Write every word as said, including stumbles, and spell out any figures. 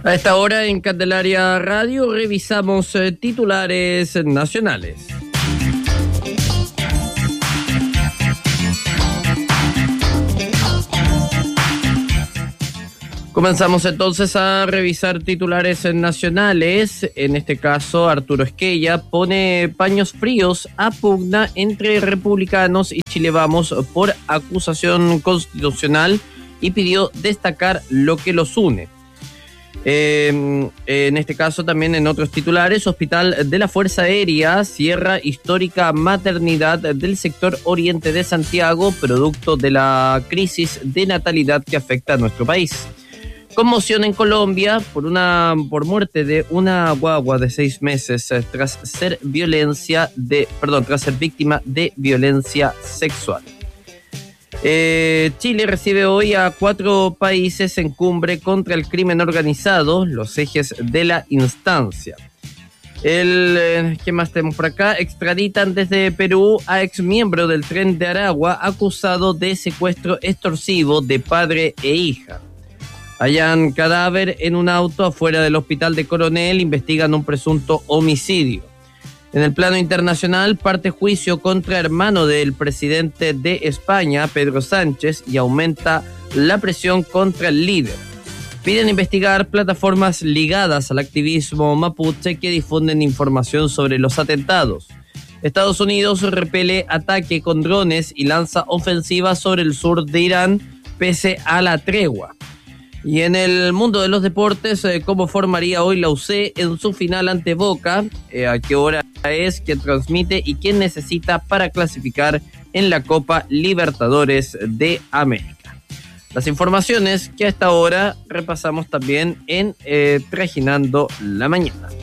A esta hora en Candelaria Radio revisamos eh, titulares nacionales. Comenzamos entonces a revisar titulares nacionales. En este caso, Arturo Esquella pone paños fríos a pugna entre republicanos y Chile Vamos por acusación constitucional y pidió destacar lo que los une. Eh, en este caso, también en otros titulares, Hospital de la Fuerza Aérea cierra histórica maternidad del sector oriente de Santiago, producto de la crisis de natalidad que afecta a nuestro país. Conmoción en Colombia por una por muerte de una guagua de seis meses eh, tras ser violencia de perdón tras ser víctima de violencia sexual. Eh, Chile recibe hoy a cuatro países en cumbre contra el crimen organizado, los ejes de la instancia. El eh, ¿qué más tenemos por acá? Extraditan desde Perú a exmiembro del Tren de Aragua acusado de secuestro extorsivo de padre e hija. Hallan cadáver en un auto afuera del hospital de Coronel, investigan un presunto homicidio. En el plano internacional, parte juicio contra hermano del presidente de España, Pedro Sánchez, y aumenta la presión contra el líder. Piden investigar plataformas ligadas al activismo mapuche que difunden información sobre los atentados. Estados Unidos repele ataque con drones y lanza ofensiva sobre el sur de Irán, pese a la tregua. Y en el mundo de los deportes, eh, ¿cómo formaría hoy la U C en su final ante Boca? Eh, ¿A qué hora es? ¿Quién transmite? ¿Y quién necesita para clasificar en la Copa Libertadores de América? Las informaciones que a esta hora repasamos también en eh, Trajinando la Mañana.